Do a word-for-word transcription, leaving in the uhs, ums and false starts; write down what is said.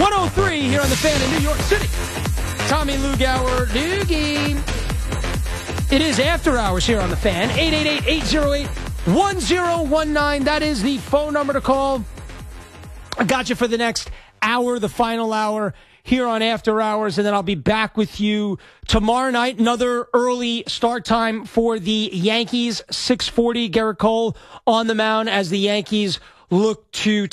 one oh three here on the Fan in New York City. Tommy Lugauer, Doogie. It is after hours here on the Fan. eight eight eight, eight oh eight, one oh one nine. That is the phone number to call. I got you for the next hour, the final hour here on After Hours, and then I'll be back with you tomorrow night. Another early start time for the Yankees. six forty, Gerrit Cole on the mound as the Yankees look to